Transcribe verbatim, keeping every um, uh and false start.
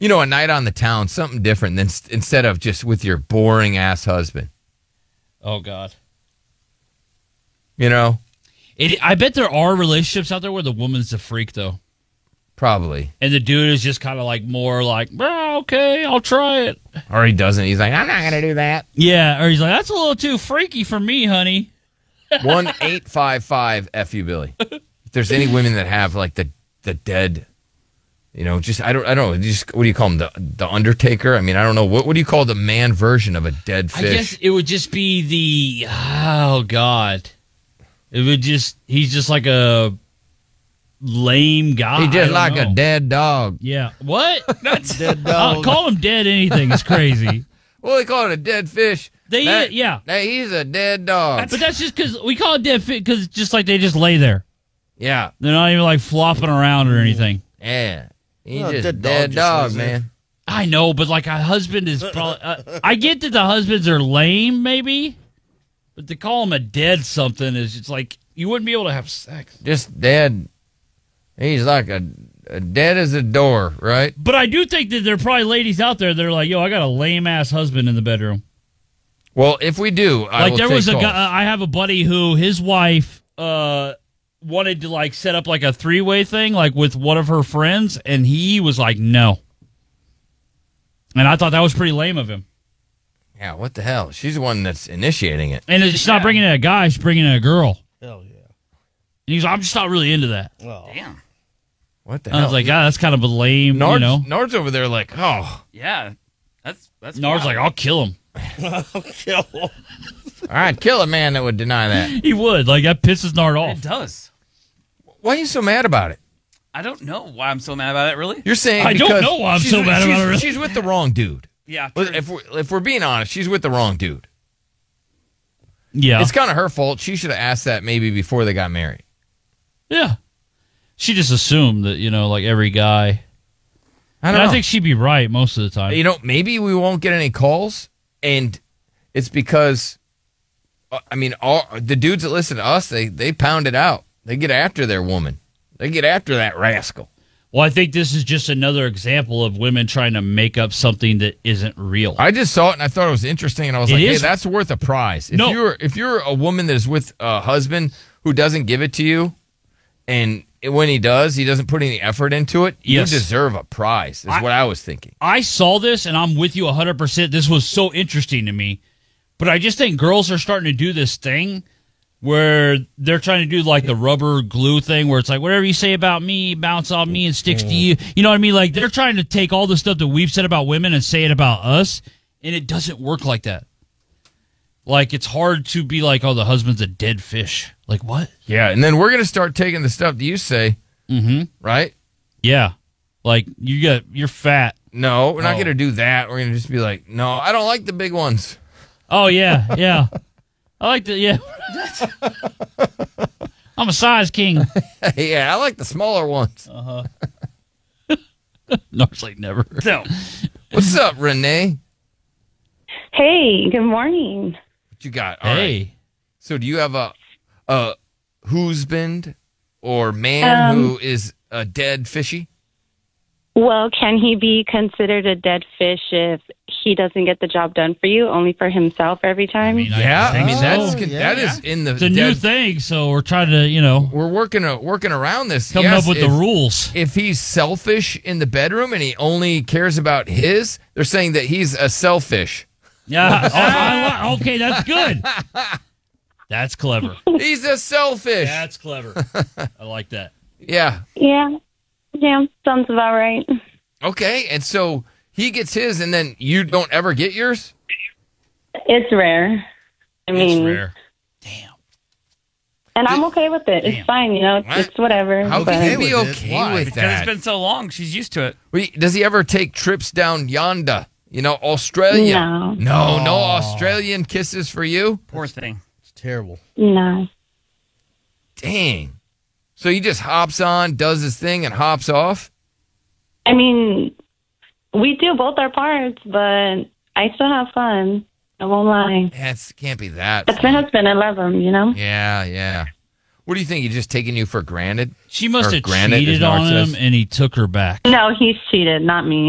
you know, a night on the town, something different than st- instead of just with your boring ass husband. Oh God. You know, It, I bet there are relationships out there where the woman's the freak though, probably, and the dude is just kind of like more like, oh, okay, I'll try it, or he doesn't. He's like, I'm not gonna do that. Yeah, or he's like, that's a little too freaky for me, honey. One eight five five F you, Billy. If there's any women that have like the the dead, you know, just I don't I don't know, just what do you call him, the the Undertaker? I mean, I don't know what what do you call the man version of a dead fish? I guess it would just be the oh God, it would just he's just like a lame guy. He just I like don't know. a dead dog. Yeah, what? That's dead Uh, dog. call him dead anything is crazy. Well, they call it a dead fish. They That- yeah, Hey, he's a dead dog. but that's just because we call it dead because it's just like they just lay there. Yeah, They're not even like flopping around or anything. yeah. He's Well, just a dead dead dog just dog, lays there. man. I know, but like a husband is probably. Uh, I get that the husbands are lame, maybe, but to call him a dead something is just like you wouldn't be able to have sex. Just dead. He's like a, a dead as a door, right? But I do think that there are probably ladies out there that are like, "Yo, I got a lame ass husband in the bedroom." Well, if we do, I Like will there take was a calls. guy. I have a buddy who his wife uh, wanted to like set up like a three way thing, like with one of her friends, and he was like, "No." And I thought that was pretty lame of him. Yeah, what the hell? She's the one that's initiating it. And it's not bringing in a guy; she's bringing in a girl. Hell yeah. And he's, like, I'm just not really into that. Oh. Damn. What the I hell? was like, ah, that's kind of a lame, Nard's, you know. Nard's over there like, oh, Yeah. That's that's. Nard's wild. like, I'll kill him. Kill. all right, kill a man that would deny that. He would. Like, that pisses Nard It off. does. Why are you so mad about it? I don't know why I'm so mad about it. Really? You're saying I don't because know why I'm she's- so mad about she's- it, really. She's with the wrong dude. Yeah. Well, true. If we're, if we're being honest, she's with the wrong dude. Yeah. It's kind of her fault. She should have asked that maybe before they got married. Yeah. She just assumed that, you know, like every guy. I And don't I know. think she'd be right most of the time. You know, maybe we won't get any calls, and it's because, uh, I mean, all the dudes that listen to us, they they pound it out. They get after their woman. They get after that rascal. Well, I think this is just another example of women trying to make up something that isn't real. I just saw it and I thought it was interesting, and I was It like, is- "Hey, that's worth a prize." If No. you're if you're a woman that is with a husband who doesn't give it to you, and when he does, he doesn't put any effort into it, Yes. you deserve a prize. Is I- what I was thinking. I saw this, and I'm with you one hundred percent. This was so interesting to me. But I just think girls are starting to do this thing where they're trying to do like the rubber glue thing where it's like, whatever you say about me, bounce off me and sticks to you. You know what I mean? Like they're trying to take all the stuff that we've said about women and say it about us, and it doesn't work like that. Like it's hard to be like, oh, the husband's a dead fish. Like what? Yeah, and then we're gonna start taking the stuff that you say, Mm-hmm. right? Yeah. Like you got, you're fat. No, we're not Oh. going to do that. We're going to just be like, no, I don't like the big ones. Oh yeah, yeah. I like the yeah. I'm a size king. Yeah, I like the smaller ones. Nard's like never. No. What's up, Renee? Hey, good morning. What you got? All right. Hey. So do you have a a husband or man Um, who is a dead fishy? Well, can he be considered a dead fish if he doesn't get the job done for you, only for himself every time? I mean, Yeah, I think mean so. that's Oh, that yeah. is in the It's a dead, new thing, so we're trying to, you know, We're working uh, working around this. coming Yes, up with if, the rules. If he's selfish in the bedroom and he only cares about his, they're saying that he's a selfish. Yeah. Oh, I li- okay, that's good. That's clever. He's a selfish. That's clever. I like that. Yeah. Yeah. Yeah, sounds about right. Okay, and so he gets his, and then you don't ever get yours? It's rare. I mean, It's rare. Damn. and I'm okay with it. Damn. It's fine, you know, it's, What? it's whatever. How but can you with be it. okay Why? with Because that? it's been so long, she's used to it. Wait, does he ever take trips down yonder? You know, Australia? No. No, no Australian kisses for you? Poor thing. It's terrible. No. Dang. So he just hops on, does his thing, and hops off? I mean, we do both our parts, but I still have fun. I won't lie. That can't be that. That's my husband. I love him, you know? Yeah, yeah. What do you think? He's just taking you for granted? She must Or have granite, as cheated Nard on him, says. and he took her back. No, he's cheated, not me.